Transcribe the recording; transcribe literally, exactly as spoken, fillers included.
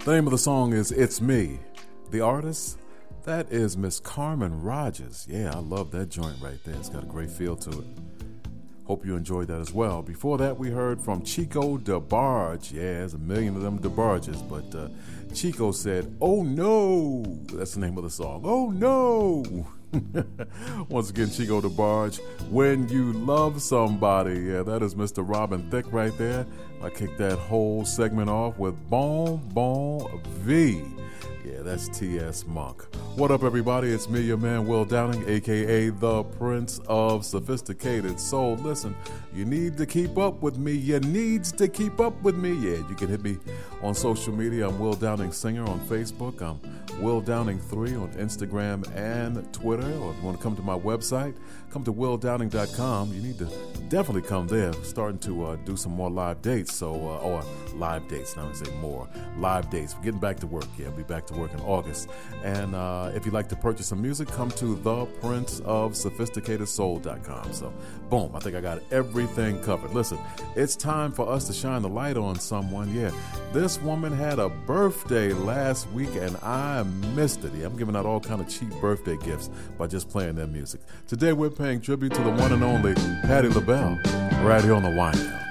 The name of the song is It's Me. The artist, that is Miss Carmen Rogers. Yeah, I love that joint right there. It's got a great feel to it. Hope you enjoyed that as well. Before that, we heard from Chico DeBarge. Yeah, there's a million of them DeBarges, but uh, Chico said, "Oh no!" That's the name of the song. Oh no! Once again, Chico DeBarge, When You Love Somebody. Yeah, that is Mister Robin Thicke right there. I kicked that whole segment off with Bon Bon V. Yeah, that's T S. Monk. What up, everybody? It's me, your man, Will Downing, a k a the Prince of Sophisticated Soul. Listen, you need to keep up with me. You needs to keep up with me. Yeah, you can hit me on social media. I'm Will Downing Singer on Facebook. I'm Will Downing three on Instagram and Twitter. Or if you want to come to my website, come to will downing dot com. You need to definitely come there. We're starting to uh, do some more live dates. So, uh, or live dates, now I say more. Live dates. We're getting back to work. Yeah, I'll be back to work in August. And uh, if you'd like to purchase some music, come to the prince of sophisticated soul dot com. So, boom, I think I got everything covered. Listen, it's time for us to shine the light on someone. Yeah, this woman had a birthday last week, and I missed it. Yeah, I'm giving out all kind of cheap birthday gifts by just playing their music. Today, we're paying tribute to the one and only Patti LaBelle right here on the Wind Down.